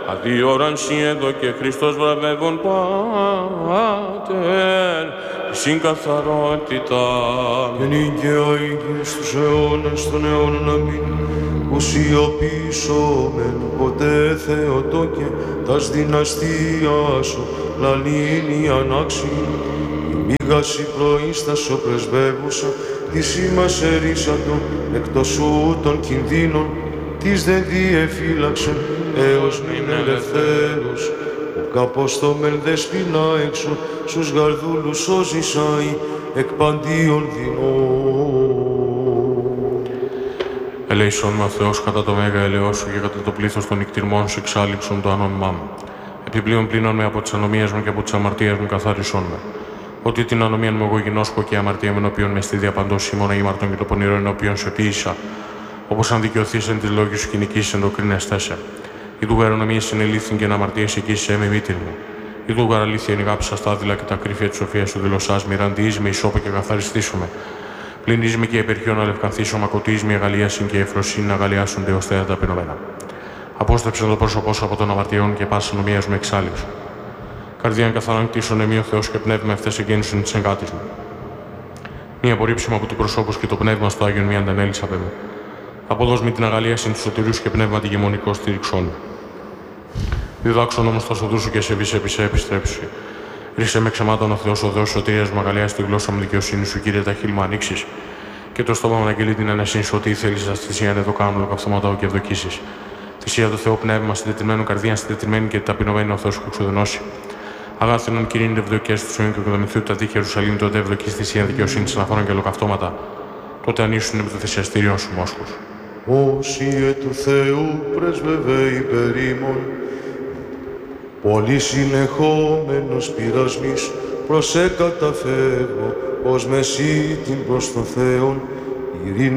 Αδίωραν σοι εδώ και Χριστός βραβεύων Πάτερ, συν καθαρότητα. Και νίκαια ήγης τους αιώνας των αιώνων αμήν, που σιωπήσομεν ποτέ Θεοτόκε, τας δυναστεία σου λαλήνη ανάξι. Μίγαση προίστασο πρεσβεύουσα, της ημάς ερίσαντο εκτός σου των κινδύνων, της δεν διεφύλαξε έως μην ελευθέρους. Ο καποστόμεν δεσποινα έξω, στους γαρδούλους σώζησαι εκ παντίων δεινών. Ελέησον με ο Θεός κατά το μέγα ελαιός σου και κατά το πλήθος των νικτυρμών σου εξάλληψον το ανώνυμά μου. Επιπλέον πλύνον με από τις ανομίες μου και από τις αμαρτίες μου καθάρισόν με. Ότι την ανομία μου εγώ γινώσκω και η αμαρτία με ενώπιον με στη διαπαντός ημών αγήμαρτον και το πονηρό ενώπιον σε ποίησα. Όπως αν δικαιωθείς εν τη λόγη σου κοινικής εν το κρίνεστέσαι. Η του γαρονομία συνελήφθην και να αμαρτίες εκεί με μήτηρ μου. Η του γαραλήθεια είναι γάψα στα άδειλα και τα κρύφια τη σοφία σου δηλωσάς μοιραντιείς με ισόπο και καθαριστήσομαι. Πλυνείς με και υπερχιόν αλευκανθήσω, μακωτείς με αγαλίασιν και ευφροσύνη να αγαλιάσονται ω τα πενωμένα. Απόστρεψε το πρόσωπό σου από των αμαρτιών και πάσα νομία μου εξάλληψου. Καρδίαν καθαράν κτίσον εμεί ο Θεός και πνεύμα ευθές εγγέννησον της εγκάτης μου. Μη απορρίψιμο από του προσώπους και το πνεύμα στο Άγιον μη αντανέλης απ' εμού. Αποδώσ' με την αγαλίαση του σωτηριούς και πνεύμα τη γεμονικό στήριξόν. Διδάξον όμως τα σοδού σου και σε βise επισέ επιστρέψου. Ρίσε με ξεμάτων ο Θεός, ο Θεός σωτηρίας μου αγαλιάσει τη γλώσσα μου δικαιοσύνη σου, Κύριε, τα χείλη μου ανοίξεις. Και το στόμα μου αναγγελεί την ανεσύνη σου ότι θέλεις να θυσία εδώ κάνουν λοκαυτώματα και ευδοκίσεις. Θυσία του Θεού πνεύμα συντετριμένου καρδία, συντετριμένη και ταπεινωμένη ο Θεός που εξοδενώσει. Αγάθινον κυρίν ευδοκές του Ιωάννου και οικοδομηθούν τα δίκαια Ιερουσαλήμ, τότε ευδοκής θυσία δικαιοσύνη αναφόρων και λοκαυτώματα. Τότε ανήσουν επί το θυσιαστήριον σου μόσχους. Όσιε του Θεού πρεσβευέ υπερ ημών, πολύ συνεχόμενος πειρασμής, προσέ καταφεύγω, ως μεσίτην προς το Θεόν, ειρήνη